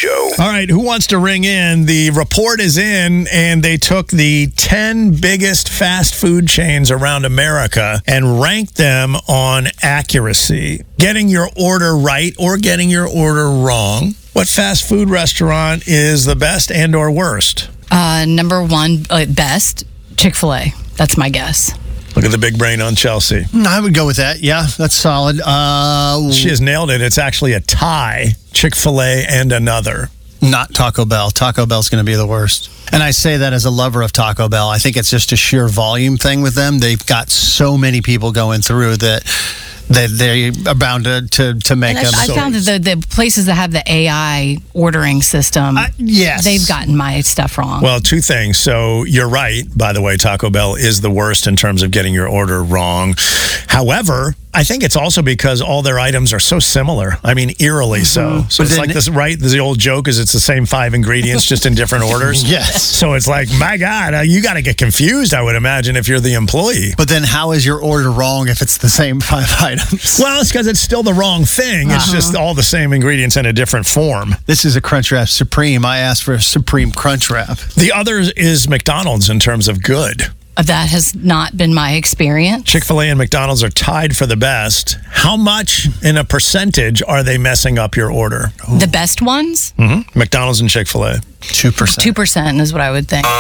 Show. All right, who wants to ring in? The report is in, and they took the 10 biggest fast food chains around America and ranked them on accuracy. Getting your order right or getting your order wrong. What fast food restaurant is the best and or worst? Number one, best, Chick-fil-A. That's my guess. Look at the big brain on Chelsea. I would go with that. Yeah, that's solid. She has nailed it. It's actually a tie. Chick-fil-A and another. Not Taco Bell. Taco Bell's going to be the worst. And I say that as a lover of Taco Bell. I think it's just a sheer volume thing with them. They've got so many people going through that they are bound to make them. I found that the places that have the AI ordering system, yes, they've gotten my stuff wrong. Well, two things. So you're right. By the way, Taco Bell is the worst in terms of getting your order wrong. However, I think it's also because all their items are so similar. I mean, eerily so. So it's like this, right? The old joke is it's the same 5 ingredients, just in different orders. Yes. So it's like, my God, you got to get confused, I would imagine, if you're the employee. But then how is your order wrong if it's the same 5 items? Well, it's because it's still the wrong thing. It's just all the same ingredients in a different form. This is a Crunchwrap Supreme. I asked for a Supreme Crunchwrap. The other is McDonald's in terms of good. That has not been my experience. Chick-fil-A and McDonald's are tied for the best. How much in a percentage are they messing up your order? The best ones? Mm-hmm. McDonald's and Chick-fil-A. 2%. 2% is what I would think.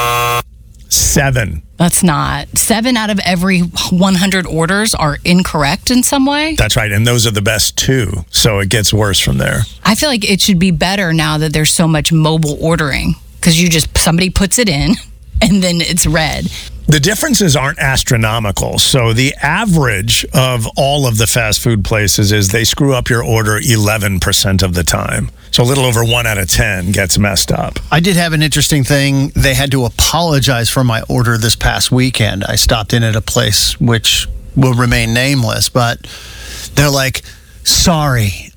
7. That's not. 7 out of every 100 orders are incorrect in some way. That's right. And those are the best 2. So it gets worse from there. I feel like it should be better now that there's so much mobile ordering because somebody puts it in and then it's read. The differences aren't astronomical. So the average of all of the fast food places is they screw up your order 11% of the time. So a little over 1 out of 10 gets messed up. I did have an interesting thing. They had to apologize for my order this past weekend. I stopped in at a place which will remain nameless, but they're like, sorry,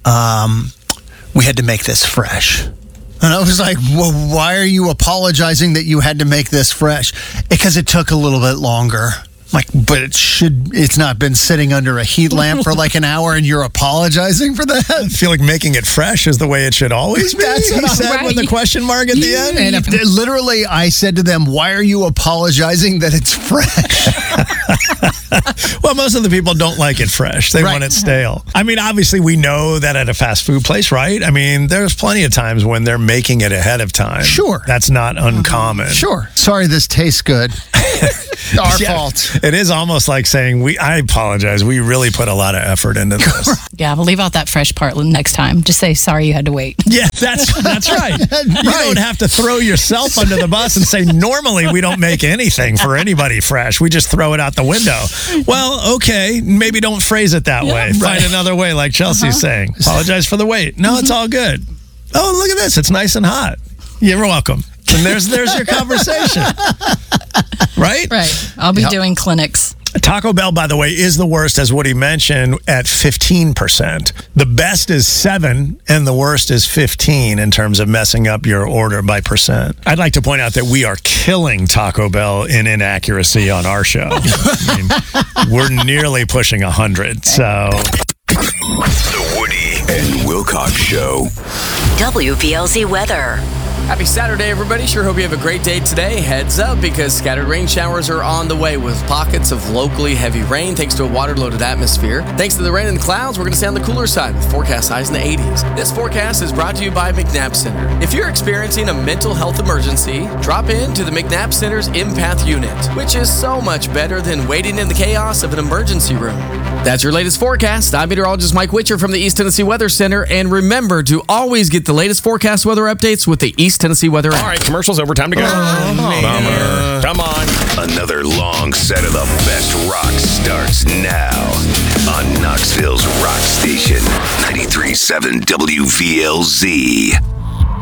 we had to make this fresh. And I was like, well, why are you apologizing that you had to make this fresh? Because it took a little bit longer. Like, but it's not been sitting under a heat lamp for like an hour and you're apologizing for that? I feel like making it fresh is the way it should always be. That's what he said right. with a question mark at the end. And literally, I said to them, why are you apologizing that it's fresh? Well, most of the people don't like it fresh. They want it stale. I mean, obviously, we know that at a fast food place, right? I mean, there's plenty of times when they're making it ahead of time. Sure. That's not uncommon. Sure. Sorry, this tastes good. Our fault. It is almost like saying, I apologize. We really put a lot of effort into this. Yeah, we'll leave out that fresh part next time. Just say, sorry you had to wait. Yeah, that's right. You don't have to throw yourself under the bus and say, normally we don't make anything for anybody fresh. We just throw it out the window. Well, okay, maybe don't phrase it that way. Find another way, like Chelsea's saying. Apologize for the wait. No, it's all good. Oh, look at this. It's nice and hot. You're welcome. And there's your conversation. Right? Right. I'll be doing clinics. Taco Bell, by the way, is the worst, as Woody mentioned, at 15%. The best is 7, and the worst is 15 in terms of messing up your order by percent. I'd like to point out that we are killing Taco Bell in inaccuracy on our show. I mean, we're nearly pushing 100, so... The Woody and Wilcox Show. WVLZ weather. Happy Saturday, everybody. Sure hope you have a great day today. Heads up, because scattered rain showers are on the way with pockets of locally heavy rain thanks to a water-loaded atmosphere. Thanks to the rain and the clouds, we're going to stay on the cooler side with forecast highs in the 80s. This forecast is brought to you by McNabb Center. If you're experiencing a mental health emergency, drop in to the McNabb Center's Empath Unit, which is so much better than waiting in the chaos of an emergency room. That's your latest forecast. I'm meteorologist Mike Witcher from the East Tennessee Weather Center, and remember to always get the latest forecast weather updates with the East Tennessee Weather app. All right, commercials over. Time to go. Bummer. Come on. Another long set of the best rock starts now on Knoxville's Rock Station, 93.7 WVLZ.